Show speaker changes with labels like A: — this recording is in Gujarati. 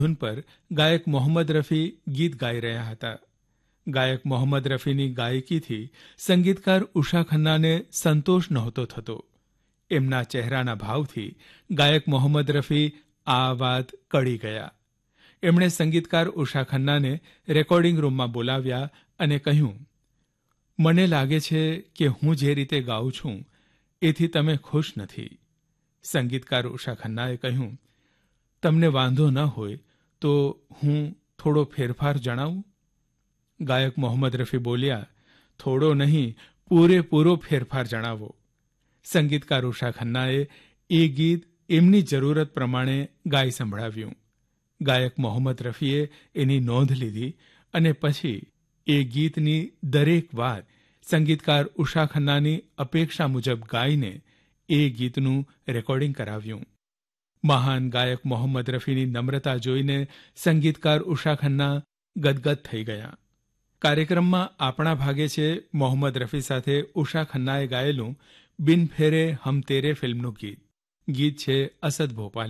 A: ધૂન પર ગાયક મોહમ્મદ રફી ગીત ગાઈ રહ્યા હતા. ગાયક મોહમ્મદ રફીની ગાયકીથી સંગીતકાર ઉષા ખન્નાને સંતોષ નહોતો થતો. એમના ચહેરાના ભાવથી ગાયક મોહમ્મદ રફી આ વાત કળી ગયા. એમણે સંગીતકાર ઉષા ખન્નાને રેકોર્ડિંગ રૂમમાં બોલાવ્યા અને કહ્યું, મને લાગે છે કે હું જે રીતે ગાઉં છું એથી તમે ખુશ નથી. સંગીતકાર ઉષા ખન્નાએ કહ્યું, તમને વાંધો ન હોય તો હું થોડો ફેરફાર જણાવું? ગાયક મોહમ્મદ રફી બોલ્યા, થોડો નહીં, પૂરેપૂરો ફેરફાર જણાવો. સંગીતકાર ઉષા ખન્નાએ એ ગીત એમની જરૂરત પ્રમાણે ગાઈ સંભળાવ્યું. ગાયક મોહમ્મદ રફીએ એની નોંધ લીધી અને પછી એ ગીતની દરેક વાત સંગીતકાર ઉષા ખન્નાની અપેક્ષા મુજબ ગાઈને એ ગીતનું રેકોર્ડિંગ કરાવ્યું. મહાન ગાયક મોહમ્મદ રફીની નમ્રતા જોઈને સંગીતકાર ઉષા ખન્ના ગદગદ થઈ ગયા. કાર્યક્રમમાં આપણા ભાગે છે મોહમ્મદ રફી સાથે ઉષા ખન્નાએ ગાયેલું બિન ફેરે હમ તેરે ફિલ્મનું ગીત. ગીત છે અસદ ભોપાલી.